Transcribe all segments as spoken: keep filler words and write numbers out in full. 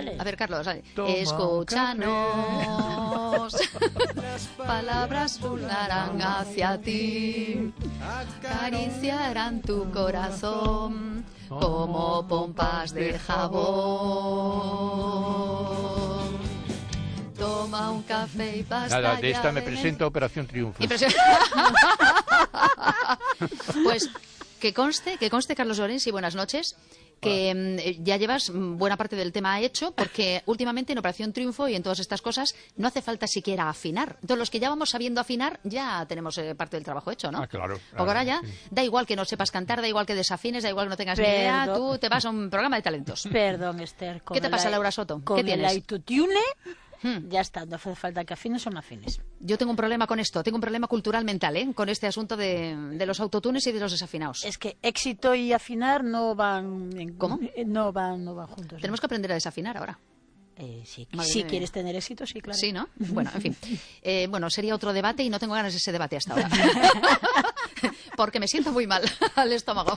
dale. A ver, Carlos, dale. Toma un Escúchanos. Las palabras volarán hacia ti, acariciarán tu corazón como pompas de jabón. Toma un café y basta. Nada, de esta ya me de presento a Operación Triunfo. Impresión. Pues que conste, que conste, Carlos Lorenzi, buenas noches, que mm, ya llevas mm, buena parte del tema hecho, porque últimamente en Operación Triunfo y en todas estas cosas no hace falta siquiera afinar. Entonces, los que ya vamos sabiendo afinar, ya tenemos eh, parte del trabajo hecho, ¿no? Ah, claro, claro. Porque ahora ya Sí. da igual que no sepas cantar, da igual que desafines, da igual que no tengas ni idea, Perdón. tú te vas a un programa de talentos. Perdón, Esther. con ¿Qué te el pasa, i- Laura Soto? Con ¿Qué el tienes? autotune, Hmm. ya está. No hace falta que afines o no afines. Yo tengo un problema con esto, tengo un problema cultural mental, ¿eh? Con este asunto de, de los autotunes y de los desafinados. Es que éxito y afinar no van... En, ¿Cómo? eh, No van, no van juntos. Tenemos que aprender a desafinar ahora. Eh, sí, Madre si mía. quieres tener éxito, sí, claro. Sí, ¿no? Bueno, en fin. Eh, bueno, sería otro debate y no tengo ganas de ese debate hasta ahora. Porque me siento muy mal al estómago.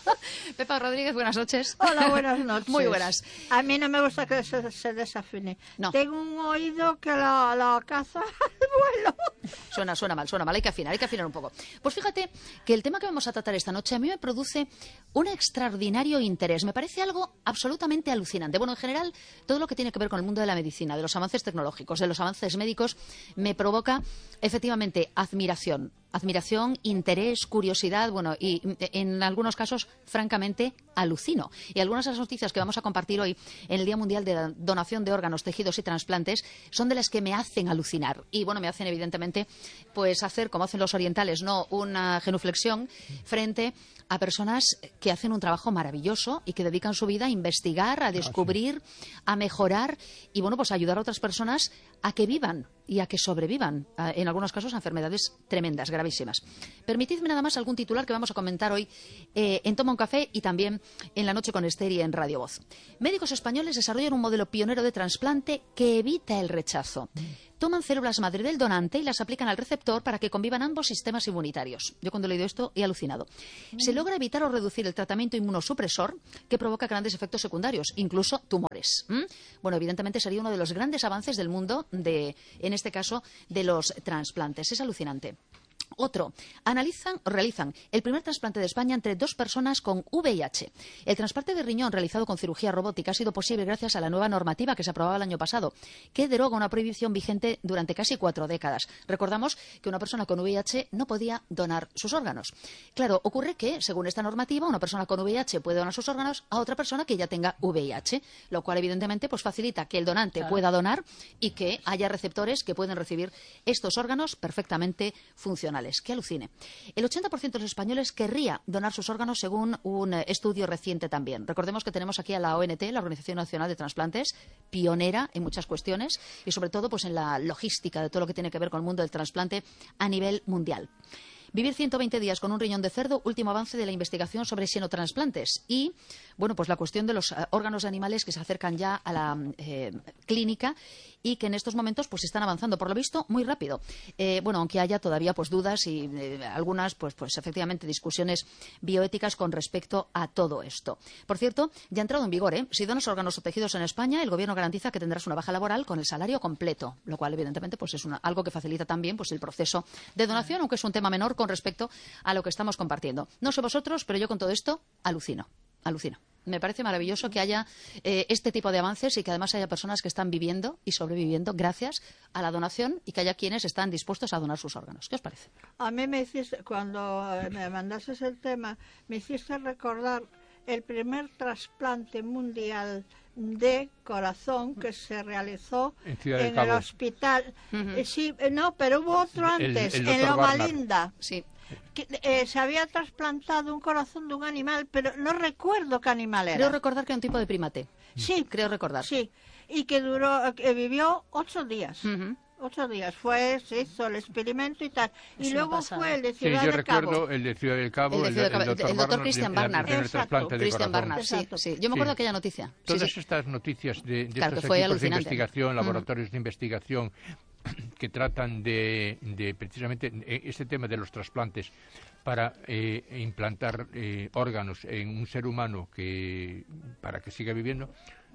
Pepa Rodríguez, buenas noches. Hola, buenas noches. Muy buenas. A mí no me gusta que se, se desafine. No. Tengo un oído que la, la caza al vuelo. Suena, suena mal, suena mal. Hay que afinar, hay que afinar un poco. Pues fíjate que el tema que vamos a tratar esta noche a mí me produce un extraordinario interés. Me parece algo absolutamente alucinante. Bueno, en general, todo lo que tiene que ver con el mundo de la medicina, de los avances tecnológicos, de los avances médicos, me provoca efectivamente admiración. Admiración, interés, curiosidad, bueno, y en algunos casos, francamente, alucino. Y algunas de las noticias que vamos a compartir hoy en el Día Mundial de la Donación de Órganos, Tejidos y Trasplantes son de las que me hacen alucinar. Y, bueno, me hacen, evidentemente, pues hacer, como hacen los orientales, ¿no?, una genuflexión frente a personas que hacen un trabajo maravilloso y que dedican su vida a investigar, a descubrir, a mejorar y, bueno, pues a ayudar a otras personas a que vivan y a que sobrevivan, a, en algunos casos, a enfermedades tremendas, gravísimas. Permitidme nada más algún titular que vamos a comentar hoy eh, en Toma un Café y también en La Noche con Esther y en Radio Voz. Médicos españoles desarrollan un modelo pionero de trasplante que evita el rechazo. Toman células madre del donante y las aplican al receptor para que convivan ambos sistemas inmunitarios. Yo cuando he leído esto he alucinado. Se logra evitar o reducir el tratamiento inmunosupresor que provoca grandes efectos secundarios, incluso tumores. ¿Mm? Bueno, evidentemente sería uno de los grandes avances del mundo, de, en este caso, de los trasplantes. Es alucinante. Otro, analizan o realizan el primer trasplante de España entre dos personas con V I H. El trasplante de riñón realizado con cirugía robótica ha sido posible gracias a la nueva normativa que se aprobaba el año pasado, que deroga una prohibición vigente durante casi cuatro décadas. Recordamos que una persona con V I H no podía donar sus órganos. Claro, ocurre que, según esta normativa, una persona con V I H puede donar sus órganos a otra persona que ya tenga V I H, lo cual evidentemente pues facilita que el donante Claro. pueda donar y que haya receptores que pueden recibir estos órganos perfectamente funcionales. Que alucine. El ochenta por ciento de los españoles querría donar sus órganos según un eh, estudio reciente también. Recordemos que tenemos aquí a la O N T, la Organización Nacional de Trasplantes, pionera en muchas cuestiones y sobre todo pues en la logística de todo lo que tiene que ver con el mundo del trasplante a nivel mundial. Vivir ciento veinte días con un riñón de cerdo, último avance de la investigación sobre xenotransplantes. Y, bueno, pues la cuestión de los uh, órganos de animales que se acercan ya a la eh, clínica y que en estos momentos pues están avanzando, por lo visto, muy rápido. Eh, bueno, aunque haya todavía pues dudas y eh, algunas, pues, pues efectivamente, discusiones bioéticas con respecto a todo esto. Por cierto, ya ha entrado en vigor, ¿eh? Si donas órganos o tejidos en España, el Gobierno garantiza que tendrás una baja laboral con el salario completo, lo cual, evidentemente, pues es una, algo que facilita también pues el proceso de donación, aunque es un tema menor con respecto a lo que estamos compartiendo. No sé vosotros, pero yo con todo esto alucino, alucino. Me parece maravilloso que haya eh, este tipo de avances y que además haya personas que están viviendo y sobreviviendo gracias a la donación y que haya quienes están dispuestos a donar sus órganos. ¿Qué os parece? A mí me hiciste, cuando eh, me mandaste el tema, me hiciste recordar el primer trasplante mundial de corazón que se realizó En Ciudad del en Cabo. el hospital. Ujú. Eh, sí, eh, no, pero hubo otro El- antes, el en doctor Loma Barnard. Linda. Sí. Que, eh, se había trasplantado un corazón de un animal, pero no recuerdo qué animal era. Creo recordar que era un tipo de primate. Sí, Creo recordar. sí, y que duró, que vivió ocho días. Ujú. Ocho días fue, se hizo el experimento y tal. Es Y una luego pasada. fue el de Sí, Ciudad yo del recuerdo Cabo. el de Ciudad del Cabo, El de el, Ciudad del Cabo, el doctor el doctor Barnard, Christian el- Barnard. el primer Exacto. trasplante de Christian corazón. Barnard, sí, Exacto. sí. Yo me acuerdo Sí. de aquella noticia. Sí, Todas sí. estas noticias de, de Claro, estos que fue equipos de alucinante. investigación, Mm. laboratorios de investigación que tratan de, de precisamente eh, este tema de los trasplantes para eh, implantar eh, órganos en un ser humano que para que siga viviendo,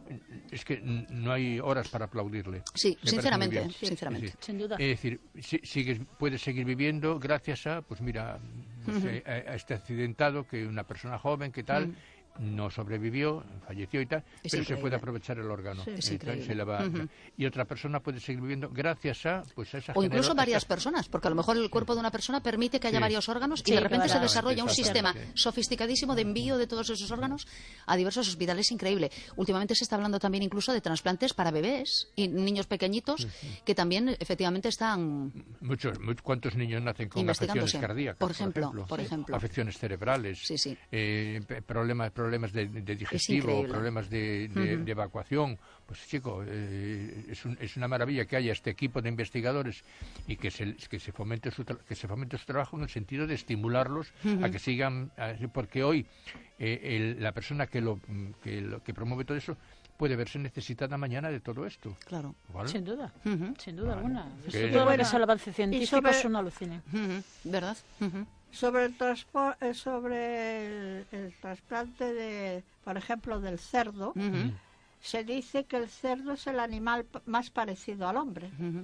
es que n- no hay horas para aplaudirle. Sí, Me parece sinceramente, muy bien. sinceramente. Sí, sí. Sin duda. Es decir, si- sigues, puedes seguir viviendo gracias a, pues mira, no sé, a, a este accidentado, que una persona joven, que tal, no sobrevivió, falleció y tal, Es pero increíble. se puede aprovechar el órgano. Sí. Es Eh, increíble. se le va- Ujú. Y otra persona puede seguir viviendo gracias a, pues, a esa O incluso genero- varias a- personas, porque a lo mejor el cuerpo de una persona permite que haya Sí. varios órganos Sí, y de repente se claro. desarrolla un sistema Exactamente. sofisticadísimo de envío de todos esos órganos a diversos hospitales. Increíble. Últimamente se está hablando también incluso de trasplantes para bebés y niños pequeñitos que también efectivamente están Muchos, muchos, ¿cuántos niños nacen con Investigándose. afecciones cardíacas? Por ejemplo, por ejemplo. Afecciones cerebrales, Sí, sí. eh, pe- problemas, problemas de, de digestivo, increíble. problemas de, de- de evacuación. Pues chico, eh, es, un- es una maravilla que haya este equipo de investigadores y que se, que se fomente su tra- que se fomente su trabajo en el sentido de estimularlos a que sigan, a- porque hoy eh, el- la persona que lo, que lo que promueve todo eso puede verse necesitada mañana de todo esto. claro. ¿Vale? Sin duda. Ujú. Sin duda alguna. Que- Todo lo que Bueno, es el avance científico sobre- es un alucine. Ujú. ¿Verdad? Ujú. Sobre el transpo- eh, sobre el, el trasplante de, por ejemplo, del cerdo, Ujú. se dice que el cerdo es el animal p- más parecido al hombre, Ujú.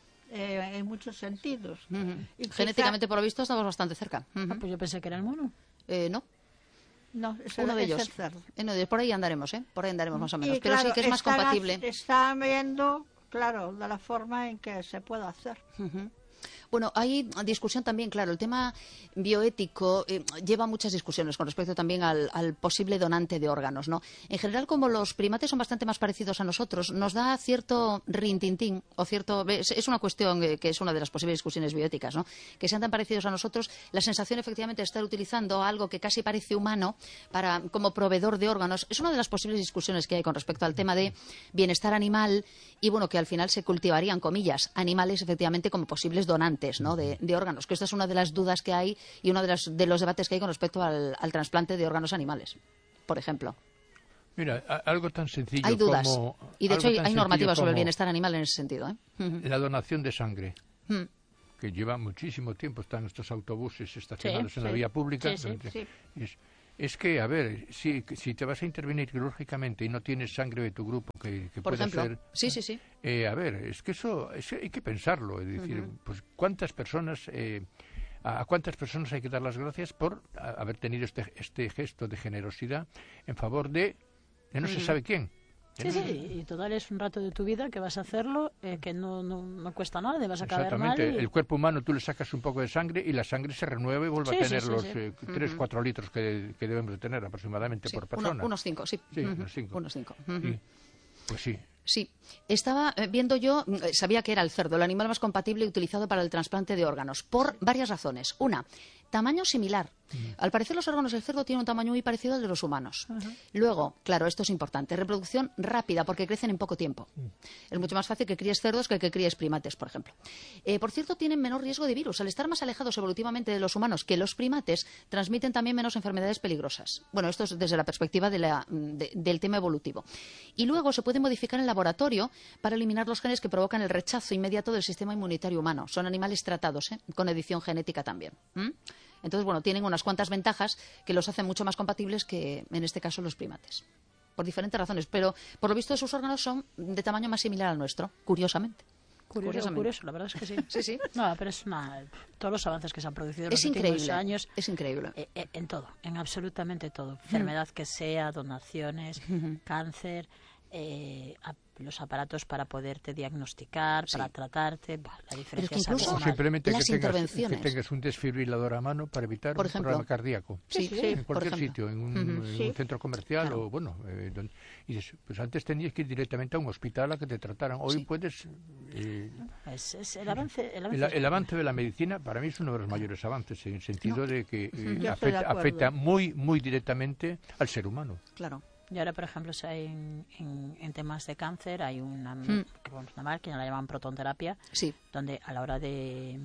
eh, en muchos sentidos. Ujú. Y quizá- Genéticamente, por lo visto, estamos bastante cerca. Ujú. Ah, pues yo pensé que era el mono. Eh, no, No, es uno el, de es ellos. el cerdo. Eh, no, de- por ahí andaremos, ¿eh? Por ahí andaremos más o menos. Y Pero claro, sí que es más están ha- compatible. Están viendo, claro, de la forma en que se puede hacer. Ujú. Bueno, hay discusión también, claro, el tema bioético eh, lleva muchas discusiones con respecto también al, al posible donante de órganos, ¿no? En general, como los primates son bastante más parecidos a nosotros, nos da cierto rintintín, o cierto... Es, es una cuestión eh, que es una de las posibles discusiones bioéticas, ¿no? Que sean tan parecidos a nosotros, la sensación efectivamente de estar utilizando algo que casi parece humano para como proveedor de órganos, es una de las posibles discusiones que hay con respecto al tema de bienestar animal y, bueno, que al final se cultivarían, comillas, animales efectivamente como posibles donantes, ¿no? de, de órganos, que esta es una de las dudas que hay y uno de, las, de los debates que hay con respecto al, al trasplante de órganos animales, por ejemplo. Mira, a- algo tan sencillo Hay dudas. como... Y de hecho algo hay, tan hay sencillo normativas sobre el como bienestar animal en ese sentido. ¿eh? Ujú. La donación de sangre, Mm. que lleva muchísimo tiempo, están estos autobuses estacionados Sí, en la sí. vía pública. Sí, sí, donde- sí. Es, es que, a ver, si, si te vas a intervenir quirúrgicamente y no tienes sangre de tu grupo, que, que Por puede ejemplo. ser... Sí, sí, sí. Eh, a ver, es que eso, eso hay que pensarlo, es decir, pues cuántas personas, eh, a, a cuántas personas hay que dar las gracias por a- haber tenido este, este gesto de generosidad en favor de, de no se sabe quién. Sí, sí, y total es un rato de tu vida que vas a hacerlo, eh, que no, no, no cuesta nada, te vas a caer mal. Exactamente, y- el cuerpo humano tú le sacas un poco de sangre y la sangre se renueva y vuelve Sí, a sí, tener sí, los sí. eh, tres, cuatro litros que, que debemos de tener aproximadamente Sí, por uno- persona. unos cinco, sí. Sí, Ujú. unos cinco. Unos cinco. Ujú. Sí. Pues sí. Sí, estaba eh, viendo yo, mm, eh, sabía que era el cerdo, el animal más compatible y utilizado para el trasplante de órganos, por varias razones. Una, tamaño similar. Al parecer los órganos del cerdo tienen un tamaño muy parecido al de los humanos. Luego, claro, esto es importante, reproducción rápida porque crecen en poco tiempo. Es mucho más fácil que críes cerdos que que críes primates, por ejemplo. Eh, por cierto, tienen menor riesgo de virus. Al estar más alejados evolutivamente de los humanos que los primates, transmiten también menos enfermedades peligrosas. Bueno, esto es desde la perspectiva de la- de- del tema evolutivo. Y luego se puede modificar en laboratorio para eliminar los genes que provocan el rechazo inmediato del sistema inmunitario humano. Son animales tratados, ¿eh? Con edición genética también. ¿Mm? Entonces, bueno, tienen unas cuantas ventajas que los hacen mucho más compatibles que, en este caso, los primates. Por diferentes razones. Pero, por lo visto, sus órganos son de tamaño más similar al nuestro, curiosamente. Curioso, Curiosamente. curioso, la verdad es que sí. Sí, sí. No, pero es una... Todos los avances que se han producido en Es los últimos increíble. años... Es increíble. eh, eh, en todo, en absolutamente todo. Enfermedad que sea, donaciones, cáncer, eh, a- los aparatos para poderte diagnosticar, Sí. para tratarte. Buah, la diferencia que es incluso- O abismal. simplemente que las tengas, que intervenciones. tengas un desfibrilador a mano para evitar Por un ejemplo. problema cardíaco. Sí, Sí, sí, En por cualquier ejemplo. sitio, en un, Ujú. en Sí. un centro comercial Claro. o bueno, eh, don- y dices, pues antes tenías que ir directamente a un hospital a que te trataran. Hoy Sí. puedes eh, Es, es el avance, el avance el, es- el avance de la medicina para mí es uno de los mayores avances en el sentido de que eh, Yo estoy de afecta, acuerdo. afecta muy muy directamente al ser humano. Claro. Y ahora, por ejemplo, si hay en, en- en temas de cáncer, hay una, Mm. que, bueno, una máquina, la llaman protonterapia, Sí. donde a la hora de,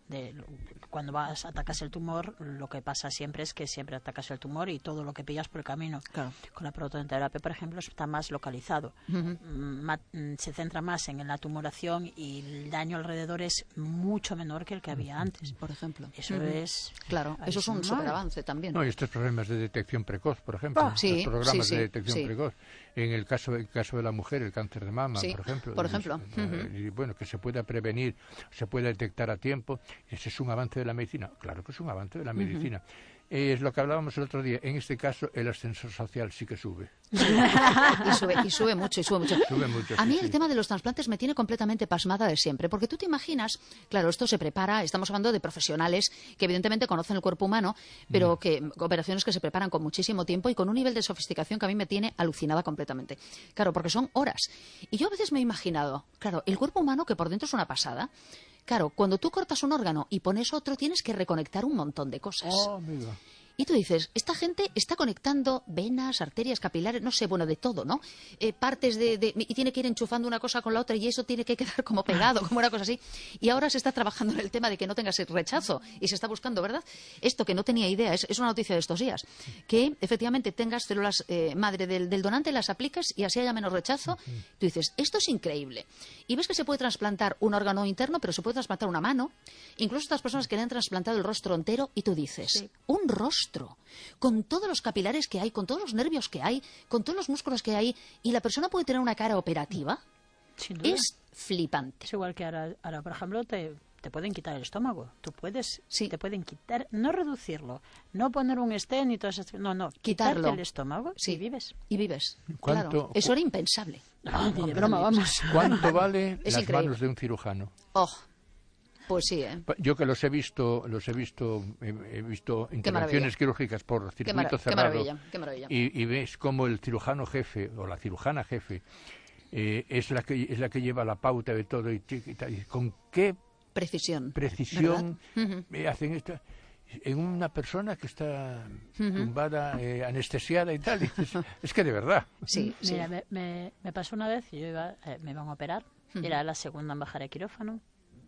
de cuando vas atacas el tumor, lo que pasa siempre es que siempre atacas el tumor y todo lo que pillas por el camino. Claro. Con la prototerapia, por ejemplo, está más localizado. Ujú. Ma- se centra más en la tumoración y el daño alrededor es mucho menor que el que había antes. Por ejemplo. Eso Ujú. es... Claro, eso es un adicional. superavance también. No, y estos programas de detección precoz, por ejemplo, Ah, sí, los programas sí, sí, de detección sí. precoz. En el caso, el caso de la mujer, el cáncer de mama, Sí, por ejemplo. por y- ejemplo. eh, Ujú. y bueno, que se pueda prevenir, se pueda detectar a tiempo. ¿Ese es un avance de la medicina? Claro que es un avance de la medicina. Eh, es lo que hablábamos el otro día. En este caso, el ascensor social sí que sube. Y sube, y sube mucho, y sube mucho. Sube mucho, A sí, mí sí. el tema de los trasplantes me tiene completamente pasmada de siempre, porque tú te imaginas, claro, esto se prepara, estamos hablando de profesionales que evidentemente conocen el cuerpo humano, pero Mm. que operaciones que se preparan con muchísimo tiempo y con un nivel de sofisticación que a mí me tiene alucinada completamente. Claro, porque son horas. Y yo a veces me he imaginado, claro, el cuerpo humano que por dentro es una pasada. Claro, cuando tú cortas un órgano y pones otro, tienes que reconectar un montón de cosas. Oh, amigo. Y tú dices, esta gente está conectando venas, arterias, capilares, no sé, bueno, de todo, ¿no? Eh, partes de, de- y tiene que ir enchufando una cosa con la otra y eso tiene que quedar como pegado, como una cosa así. Y ahora se está trabajando en el tema de que no tengas el rechazo y se está buscando, ¿verdad? Esto que no tenía idea, es, es una noticia de estos días, que efectivamente tengas células eh, madre del, del donante, las apliques y así haya menos rechazo. Tú dices, esto es increíble. Y ves que se puede trasplantar un órgano interno, pero se puede trasplantar una mano. Incluso estas personas que le han trasplantado el rostro entero y tú dices, Sí. un rostro, con todos los capilares que hay, con todos los nervios que hay, con todos los músculos que hay, y la persona puede tener una cara operativa, Sin duda. es flipante. Es igual que ahora, ahora por ejemplo, te, te pueden quitar el estómago. Tú puedes, Sí. te pueden quitar, no reducirlo, no poner un stent y todo eso. No, no, Quitarlo. quitarte el estómago Sí. y vives. Y vives. ¿Cuánto- Claro, eso era impensable. No, ni de broma, vamos. ¿Cuánto vale Es las increíble. manos de un cirujano? Oh, pues sí, ¿eh? Pa- Yo que los he visto, los he visto, he, he visto intervenciones maravilla. quirúrgicas por Qué, circuito mara- qué cerrado. maravilla, qué maravilla. Y, y ves cómo el cirujano jefe o la cirujana jefe eh, es la que es la que lleva la pauta de todo y, tic y tal, y con qué Precisión. precisión ¿Verdad? Ujú. eh, hacen esto en una persona que está tumbada, eh, anestesiada y tal. Y dices, es que de verdad. Sí, sí. Mira, me, me, me pasó una vez, yo iba, eh, me iban a operar, era la segunda en bajar el quirófano,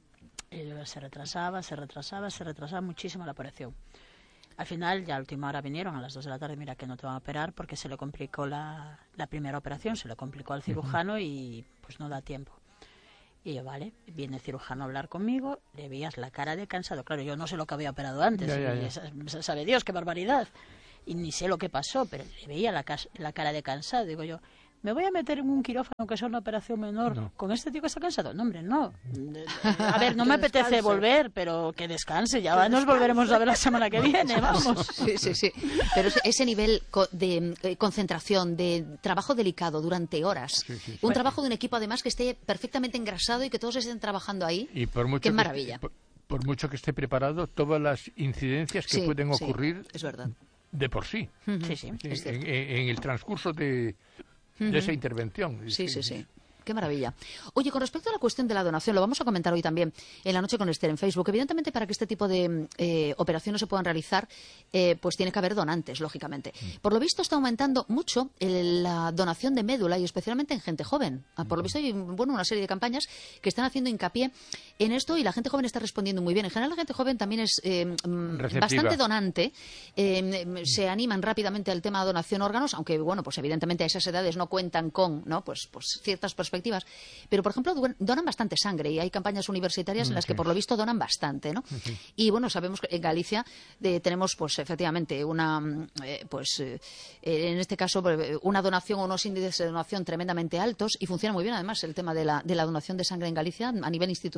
y se retrasaba, se retrasaba, se retrasaba muchísimo la operación. Al final, ya a última hora vinieron a las dos de la tarde, mira que no te van a operar porque se le complicó la, la primera operación, se le complicó al cirujano y pues no da tiempo. Y yo, vale, viene el cirujano a hablar conmigo, le veías la cara de cansado. Claro, yo no sé lo que había operado antes, Ya, ya, y ya. esa- sabe Dios, qué barbaridad. Y ni sé lo que pasó, pero le veía la, cas- la cara de cansado. Digo yo, ¿me voy a meter en un quirófano que sea una operación menor No. con este tío que está cansado? No, hombre, no. A ver, no me apetece descanse. volver, pero que descanse. Ya nos volveremos a ver la semana que viene, vamos. Sí, sí, sí. Pero ese- ese nivel co- de eh, concentración, de trabajo delicado durante horas, Sí, sí, sí. un trabajo de un equipo además que esté perfectamente engrasado y que todos estén trabajando ahí, Y por mucho qué que- maravilla. por, por mucho que esté preparado, todas las incidencias que Sí, pueden sí, ocurrir es verdad. de por sí. Sí, sí. Sí, Es en, cierto. en- en el transcurso de, de esa intervención. Es Sí, que- sí, sí. Qué maravilla. Oye, con respecto a la cuestión de la donación, lo vamos a comentar hoy también en la noche con Esther en Facebook. Evidentemente, para que este tipo de eh, operaciones se puedan realizar, eh, pues tiene que haber donantes, lógicamente. Por lo visto, está aumentando mucho el- la donación de médula y especialmente en gente joven. Ah, por lo visto, hay bueno, una serie de campañas que están haciendo hincapié en esto y la gente joven está respondiendo muy bien. En general, la gente joven también es eh, mm, Receptiva. bastante donante. Eh, mm, se animan rápidamente al tema de donación de órganos, aunque, bueno, pues evidentemente a esas edades no cuentan con, ¿no? Pues, pues ciertas perspectivas. Pero, por ejemplo, du- donan bastante sangre y hay campañas universitarias en las que, por lo visto, donan bastante, ¿no? Y, bueno, sabemos que en Galicia eh, tenemos, pues, efectivamente, una, mm, eh, pues, eh, eh, en este caso, eh, una donación o unos índices de donación tremendamente altos y funciona muy bien, además, el tema de la, de la donación de sangre en Galicia a nivel institucional.